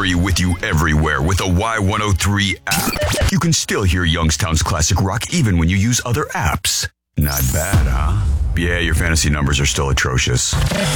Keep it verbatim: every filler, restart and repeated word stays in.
three with you everywhere with the Y one oh three app. You can still hear Youngstown's classic rock even when you use other apps. Not bad, huh? Yeah, your fantasy numbers are still atrocious.